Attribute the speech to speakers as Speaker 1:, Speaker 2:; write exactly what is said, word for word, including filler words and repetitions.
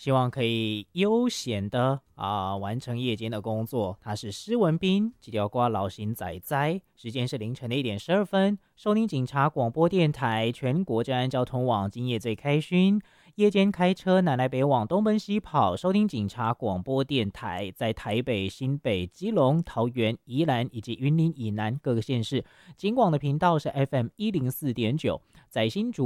Speaker 1: 希望可以悠闲的啊、呃完成夜间的工作。他是施文斌，几条瓜老型仔仔，时间是凌晨的一点十二分。收听警察广播电台全国治安交通网，今夜最开勋。夜间开车南来北往东奔西跑，收听警察广播电台，在台北、新北、基隆、桃园、宜兰以及云林以南各个县市，警广的频道是 F M 一零四点九，在新竹